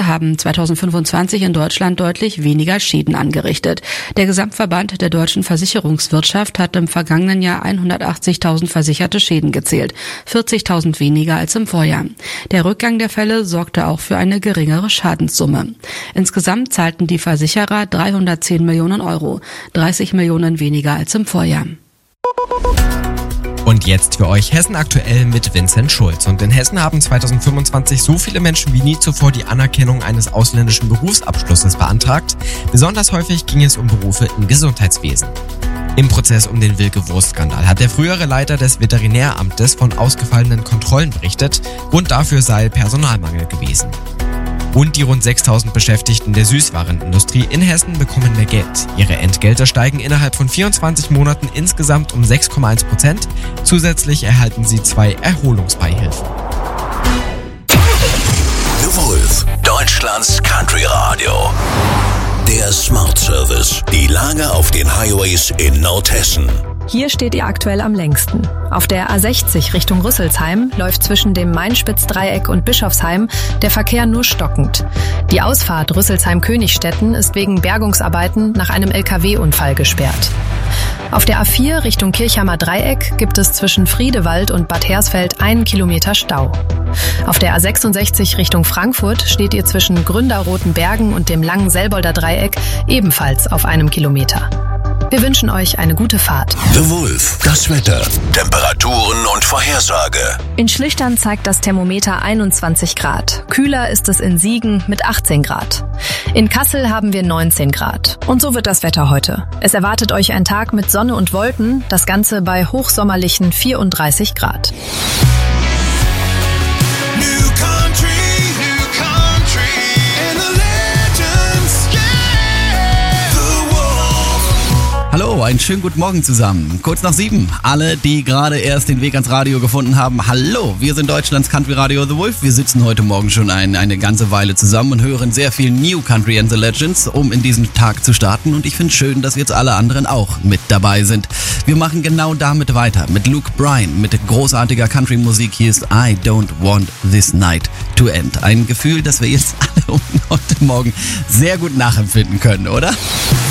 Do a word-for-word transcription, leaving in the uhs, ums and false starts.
Unfälle haben zweitausendfünfundzwanzig in Deutschland deutlich weniger Schäden angerichtet. Der Gesamtverband der deutschen Versicherungswirtschaft hat im vergangenen Jahr hundertachtzigtausend versicherte Schäden gezählt, vierzigtausend weniger als im Vorjahr. Der Rückgang der Fälle sorgte auch für eine geringere Schadenssumme. Insgesamt zahlten die Versicherer dreihundertzehn Millionen Euro, dreißig Millionen weniger als im Vorjahr. Und jetzt für euch Hessen aktuell mit Vincent Schulz. Und in Hessen haben zweitausendfünfundzwanzig so viele Menschen wie nie zuvor die Anerkennung eines ausländischen Berufsabschlusses beantragt. Besonders häufig ging es um Berufe im Gesundheitswesen. Im Prozess um den Wilke-Wurst-Skandal hat der frühere Leiter des Veterinäramtes von ausgefallenen Kontrollen berichtet. Grund dafür sei Personalmangel gewesen. Und die rund sechstausend Beschäftigten der Süßwarenindustrie in Hessen bekommen mehr Geld. Ihre Entgelte steigen innerhalb von vierundzwanzig Monaten insgesamt um sechs Komma eins Prozent. Zusätzlich erhalten sie zwei Erholungsbeihilfen. The Wolf, Deutschlands Country Radio. Der Smart Service. Die Lage auf den Highways in Nordhessen. Hier steht ihr aktuell am längsten. Auf der A sechzig Richtung Rüsselsheim läuft zwischen dem Main-Spitz-Dreieck und Bischofsheim der Verkehr nur stockend. Die Ausfahrt Rüsselsheim-Königstetten ist wegen Bergungsarbeiten nach einem L K W-Unfall gesperrt. Auf der A vier Richtung Kirchheimer Dreieck gibt es zwischen Friedewald und Bad Hersfeld einen Kilometer Stau. Auf der A sechsundsechzig Richtung Frankfurt steht ihr zwischen Gründerrotenbergen und dem langen Selbolder Dreieck ebenfalls auf einem Kilometer. Wir wünschen euch eine gute Fahrt. The Wolf, das Wetter, Temperaturen und Vorhersage. In Schlichtern zeigt das Thermometer einundzwanzig Grad. Kühler ist es in Siegen mit achtzehn Grad. In Kassel haben wir neunzehn Grad. Und so wird das Wetter heute. Es erwartet euch ein Tag mit Sonne und Wolken, das Ganze bei hochsommerlichen vierunddreißig Grad. Hallo, einen schönen guten Morgen zusammen. Kurz nach sieben. Alle, die gerade erst den Weg ans Radio gefunden haben, hallo. Wir sind Deutschlands Country Radio The Wolf. Wir sitzen heute Morgen schon ein, eine ganze Weile zusammen und hören sehr viel New Country and the Legends, um in diesen Tag zu starten. Und ich finde es schön, dass jetzt alle anderen auch mit dabei sind. Wir machen genau damit weiter. Mit Luke Bryan, mit großartiger Country-Musik. Hier ist I Don't Want This Night to End. Ein Gefühl, das wir jetzt alle heute Morgen sehr gut nachempfinden können, oder?